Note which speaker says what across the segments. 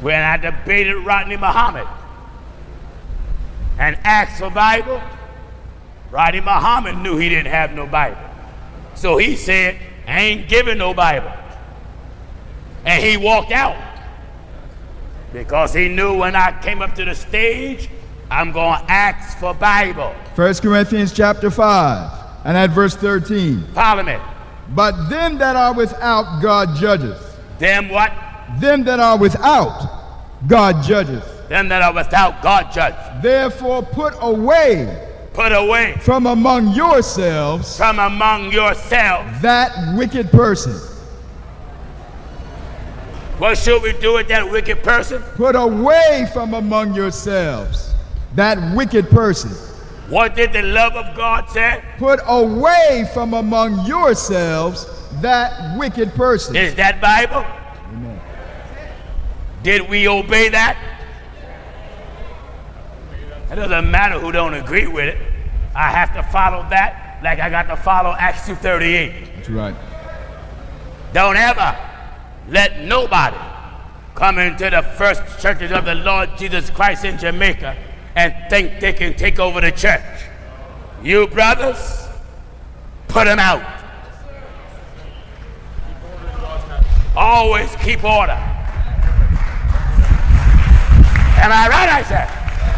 Speaker 1: when I debated Rodney Muhammad and asked for Bible, Rodney Muhammad knew he didn't have no Bible. So he said, I ain't giving no Bible. And he walked out because he knew when I came up to the stage, I'm going to ask for Bible.
Speaker 2: 1 Corinthians chapter 5 and at verse 13.
Speaker 1: Follow me.
Speaker 2: But them that are without, God judges.
Speaker 1: Them what?
Speaker 2: Them that are without, God judges.
Speaker 1: Them that are without, God judge.
Speaker 2: Therefore put away from among yourselves that wicked person.
Speaker 1: What should we do with that wicked person?
Speaker 2: Put away from among yourselves that wicked person.
Speaker 1: What did the love of God say?
Speaker 2: Put away from among yourselves that wicked person.
Speaker 1: Is that Bible?
Speaker 2: Amen.
Speaker 1: Did we obey that? It doesn't matter who don't agree with it. I have to follow that like I got to follow Acts 2:38.
Speaker 2: That's right.
Speaker 1: Don't ever let nobody come into the first churches of the Lord Jesus Christ in Jamaica and think they can take over the church. You brothers, put them out. Always keep order. Am I right, I said?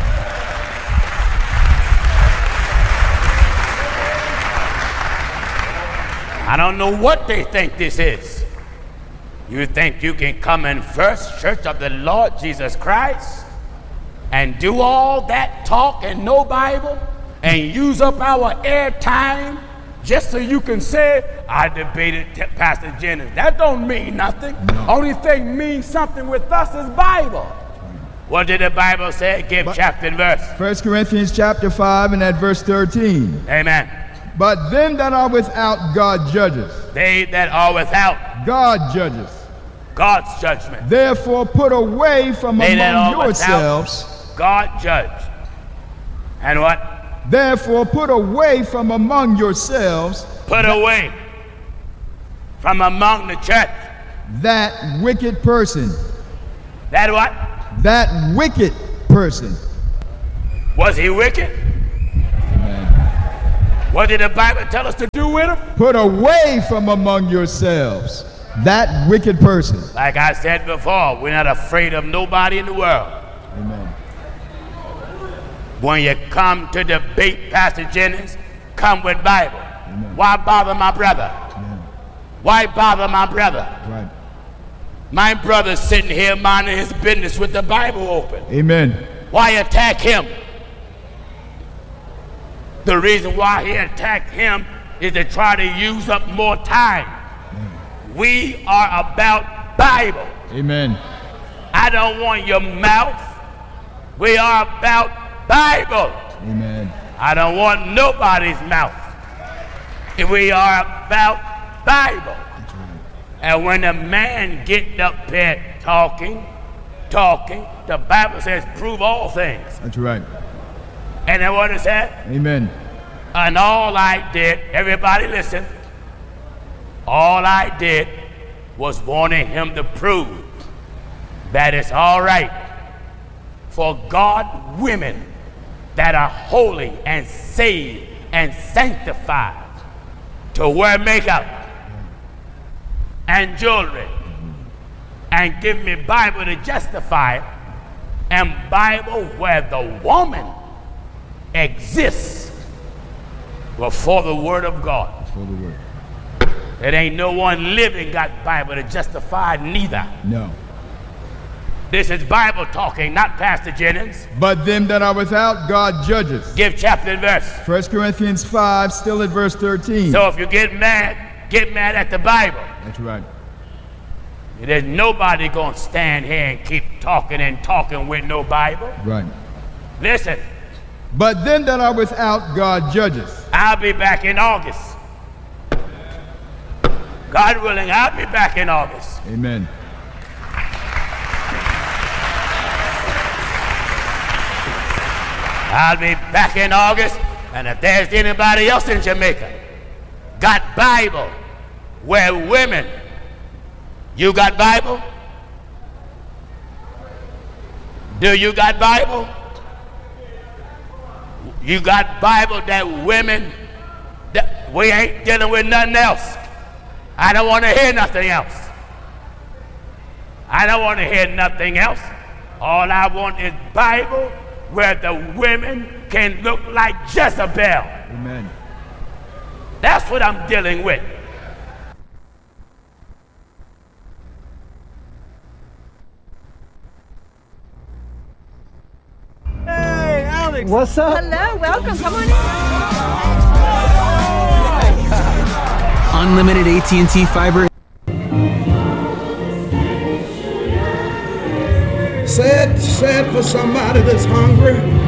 Speaker 1: I don't know what they think this is. You think you can come in First Church of the Lord Jesus Christ and do all that talk and no Bible and use up our airtime just so you can say, I debated Pastor Jennings. That don't mean nothing.
Speaker 2: No.
Speaker 1: Only thing means something with us is Bible. What did the Bible say? Give chapter and verse.
Speaker 2: 1 Corinthians chapter 5 and at verse 13.
Speaker 1: Amen.
Speaker 2: But them that are without, God judges.
Speaker 1: They that are without,
Speaker 2: God judges.
Speaker 1: God's judgment.
Speaker 2: Therefore put away from among yourselves.
Speaker 1: Without, God judge. And what?
Speaker 2: Therefore put away from among yourselves.
Speaker 1: Put away from among the church.
Speaker 2: That wicked person.
Speaker 1: That what?
Speaker 2: That wicked person.
Speaker 1: Was he wicked? What did the Bible tell us to do with him?
Speaker 2: Put away from among yourselves that wicked person.
Speaker 1: Like I said before, we're not afraid of nobody in the world.
Speaker 2: Amen.
Speaker 1: When you come to debate Pastor Jennings, come with Bible.
Speaker 2: Amen.
Speaker 1: Why bother my brother?
Speaker 2: Amen.
Speaker 1: Why bother my brother?
Speaker 2: Right.
Speaker 1: My brother's sitting here minding his business with the Bible open.
Speaker 2: Amen.
Speaker 1: Why attack him? The reason why he attacked him is to try to use up more time. We are about Bible.
Speaker 2: Amen.
Speaker 1: I don't want your mouth. We are about Bible.
Speaker 2: Amen.
Speaker 1: I don't want nobody's mouth. We are about Bible. And when a man get up there talking, the Bible says prove all things.
Speaker 2: That's right.
Speaker 1: And then what it said?
Speaker 2: Amen.
Speaker 1: And all I did, everybody listen, all I did was wanting him to prove that it's all right for God women that are holy and saved and sanctified to wear makeup and jewelry and give me Bible to justify it, and Bible where the woman exists before the Word of God.
Speaker 2: Before the Word.
Speaker 1: It ain't no one living got Bible to justify neither.
Speaker 2: No.
Speaker 1: This is Bible talking, not Pastor Jennings.
Speaker 2: But them that are without, God judges.
Speaker 1: Give chapter and verse.
Speaker 2: 1 Corinthians 5, still at verse 13.
Speaker 1: So if you get mad at the Bible.
Speaker 2: That's right.
Speaker 1: There's nobody gonna stand here and keep talking and talking with no Bible.
Speaker 2: Right.
Speaker 1: Listen.
Speaker 2: But them that are without, God judges.
Speaker 1: I'll be back in August. God willing, I'll be back in August.
Speaker 2: Amen.
Speaker 1: I'll be back in August, and if there's anybody else in Jamaica got Bible where women, you got Bible? Do you got Bible? You got Bible that women, that we ain't dealing with nothing else. I don't want to hear nothing else. I don't want to hear nothing else. All I want is Bible where the women can look like Jezebel.
Speaker 2: Amen.
Speaker 1: That's what I'm dealing with.
Speaker 3: Hey, Alex.
Speaker 4: What's up?
Speaker 5: Hello, welcome. Come on in.
Speaker 4: Unlimited AT&T fiber.
Speaker 6: Said for somebody that's hungry.